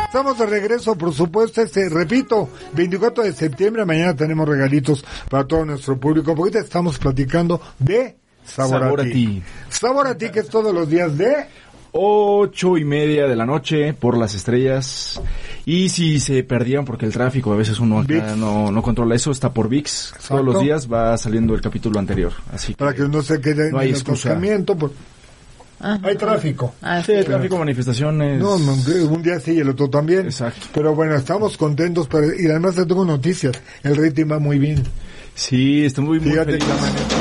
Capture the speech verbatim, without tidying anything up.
Estamos de regreso, por supuesto, este, repito, veinticuatro de septiembre, mañana tenemos regalitos para todo nuestro público, porque ahorita estamos platicando de Sabor, Sabor a, a ti. ti. Sabor a ti, que es todos los días de... Ocho y media de la noche por las estrellas. Y si se perdieron porque el tráfico a veces uno acá no, no controla eso, está por V I X. Exacto. Todos los días va saliendo el capítulo anterior. Así Para que no se quede no hay en el excusa. atascamiento, pues, hay tráfico. Ah, Sí, tráfico, manifestaciones. No, no, un día sí y el otro también. Exacto. Pero bueno, estamos contentos, pero, y además te tengo noticias. El rating va muy bien. Sí, estoy muy, muy Fíjate feliz. que la manera-